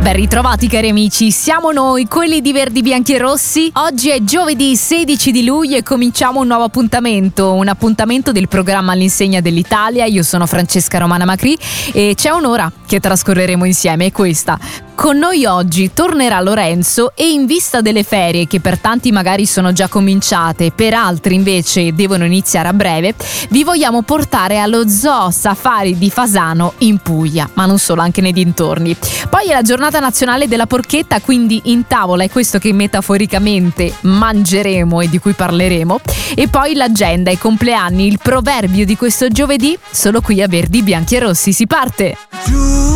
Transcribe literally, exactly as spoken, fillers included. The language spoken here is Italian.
Ben ritrovati cari amici, siamo noi, quelli di Verdi Bianchi e Rossi. Oggi è giovedì sedici di luglio e cominciamo un nuovo appuntamento, un appuntamento del programma All'insegna dell'Italia. Io sono Francesca Romana Macri e c'è un'ora che trascorreremo insieme, è questa. Con noi oggi tornerà Lorenzo e in vista delle ferie, che per tanti magari sono già cominciate, per altri invece devono iniziare a breve, vi vogliamo portare allo Zoo Safari di Fasano in Puglia, ma non solo, anche nei dintorni. Poi è la giornata nazionale della porchetta, quindi in tavola è questo che metaforicamente mangeremo e di cui parleremo. E poi l'agenda, i compleanni, il proverbio di questo giovedì, solo qui a Verdi Bianchi e Rossi. Si parte!